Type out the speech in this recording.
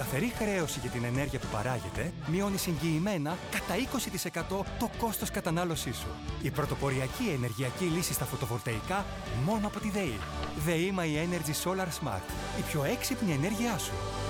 σταθερή χρέωση για την ενέργεια που παράγεται μειώνει εγγυημένα κατά 20% το κόστος κατανάλωσής σου. Η πρωτοποριακή ενεργειακή λύση στα φωτοβολταϊκά μόνο από τη ΔΕΗ. ΔΕΗ My Energy Solar Smart. Η πιο έξυπνη ενέργειά σου.